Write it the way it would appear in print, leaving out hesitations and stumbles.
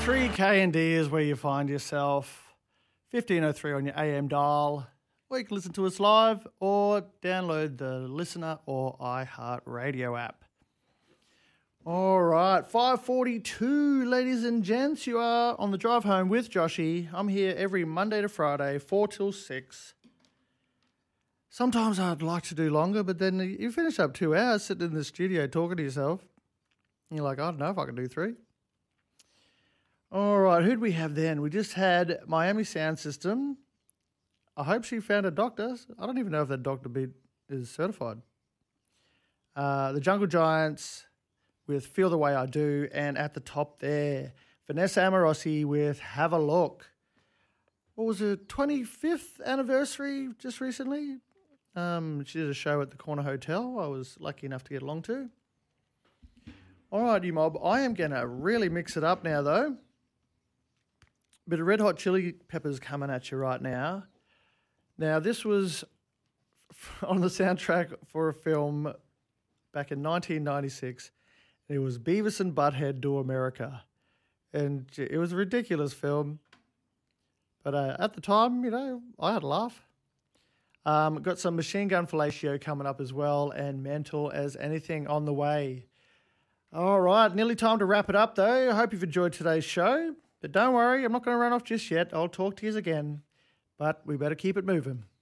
3K&D is where you find yourself. 1503 on your AM dial. Or you can listen to us live or download the Listener or iHeartRadio app. All right, 5:42, ladies and gents. You are on the drive home with Joshy. I'm here every Monday to Friday, 4 till 6. Sometimes I'd like to do longer, but then you finish up 2 hours sitting in the studio talking to yourself. And you're like, I don't know if I can do 3. All right, who'd we have then? We just had Miami Sound System. I hope she found a doctor. I don't even know if that doctor is certified. The Jungle Giants with Feel the Way I Do, and at the top there, Vanessa Amorosi with Have a Look. What was it, 25th anniversary just recently? She did a show at the Corner Hotel I was lucky enough to get along to. All right, you mob, I am going to really mix it up now, though. Bit of Red Hot Chili Peppers coming at you right now. Now, this was on the soundtrack for a film back in 1996. It was Beavis and Butthead Do America. And it was a ridiculous film. But at the time, you know, I had a laugh. Got some Machine Gun Fellatio coming up as well, and Mental as Anything on the way. All right, nearly time to wrap it up, though. I hope you've enjoyed today's show. But don't worry, I'm not going to run off just yet. I'll talk to you again. But we better keep it moving.